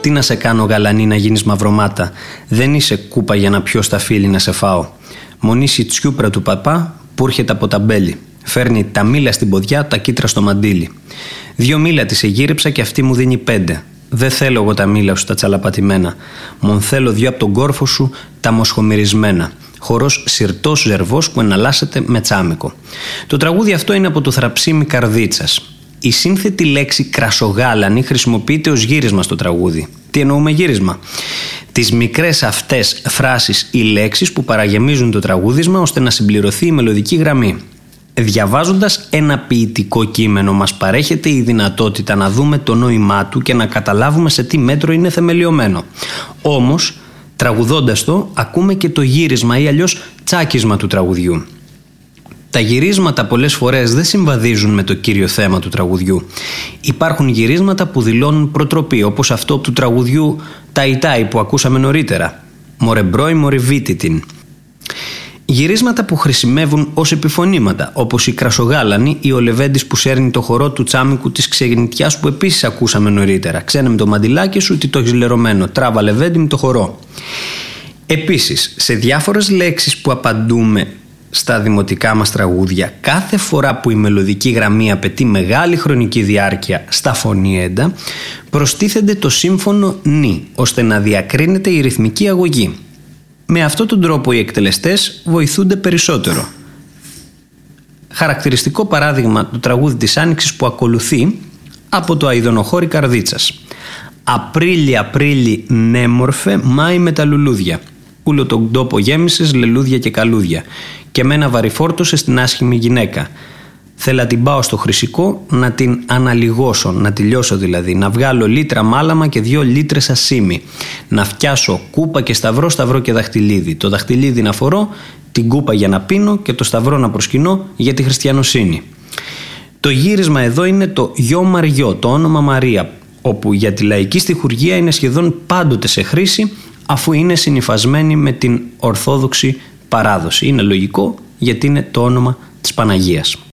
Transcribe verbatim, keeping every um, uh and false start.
Τι να σε κάνω γαλανή να γίνεις μαυρομάτα, δεν είσαι κούπα για να πιω στα φίλη να σε φάω. Μονήσει τσιούπρα του παπά που έρχεται από τα μπέλη. Φέρνει τα μήλα στην ποδιά, τα κύτρα στο μαντίλι. Δύο μήλα της εγύρεψα και αυτή μου δίνει πέντε. Δεν θέλω εγώ τα μήλα σου τα τσαλαπατημένα. Μον θέλω δυο από τον κόρφο σου τα μοσχομυρισμένα. Χορός σιρτός ζερβός που εναλλάσσεται με τσάμικο. Το τραγούδι αυτό είναι από το Θραψίμι Καρδίτσας. Η σύνθετη λέξη κρασογάλανη χρησιμοποιείται ως γύρισμα στο τραγούδι. Τι εννοούμε γύρισμα? Τις μικρές αυτές φράσεις ή λέξεις που παραγεμίζουν το τραγούδισμα ώστε να συμπληρωθεί η μελωδική γραμμή. Διαβάζοντας ένα ποιητικό κείμενο μας παρέχεται η δυνατότητα να δούμε το νόημά του και να καταλάβουμε σε τι μέτρο είναι θεμελιωμένο. Όμως, τραγουδώντας το, ακούμε και το γύρισμα ή αλλιώς τσάκισμα του τραγουδιού. Τα γυρίσματα πολλές φορές δεν συμβαδίζουν με το κύριο θέμα του τραγουδιού. Υπάρχουν γυρίσματα που δηλώνουν προτροπή, όπως αυτό του τραγουδιού «Ταϊτάι» που ακούσαμε νωρίτερα. «Μορεμπρόι μορεβίτητιν». Γυρίσματα που χρησιμεύουν ως επιφωνήματα, όπως η Κρασογάλανη ή ο Λεβέντης που σέρνει το χορό του τσάμικου της ξενιτιάς που επίσης ακούσαμε νωρίτερα. «Ξένε με το μαντιλάκι σου, τι το έχεις λερωμένο, τράβα Λεβέντη με το χορό». Επίσης, σε διάφορες λέξεις που απαντούμε στα δημοτικά μας τραγούδια, κάθε φορά που η μελωδική γραμμή απαιτεί μεγάλη χρονική διάρκεια στα φωνήεντα, προστίθενται το σύμφωνο νι, ώστε να διακρίνεται η ρυθμική αγωγή. Με αυτόν τον τρόπο οι εκτελεστές βοηθούνται περισσότερο. Χαρακτηριστικό παράδειγμα του τραγούδι της Άνοιξης που ακολουθεί από το Αηδονοχώρι Καρδίτσας. «Απρίλη, Απρίλη, νέμορφε, Μάη με τα λουλούδια. Ούλο τον τόπο γέμισες λελούδια και καλούδια. Και μένα βαρυφόρτωσε στην άσχημη γυναίκα. Θέλα την πάω στο χρυσικό να την αναλιγώσω, να τη λιώσω δηλαδή, να βγάλω λίτρα μάλαμα και δυο λίτρες ασίμι, να φτιάσω κούπα και σταυρό, σταυρό και δαχτυλίδι. Το δαχτυλίδι να φορώ, την κούπα για να πίνω και το σταυρό να προσκυνώ για τη χριστιανοσύνη». Το γύρισμα εδώ είναι το «Γιο Μαριό», το όνομα Μαρία, όπου για τη λαϊκή στιχουργία είναι σχεδόν πάντοτε σε χρήση, αφού είναι συνυφασμένη με την ορθόδοξη παράδοση. Είναι λογικό γιατί είναι το όνομα της Παναγίας.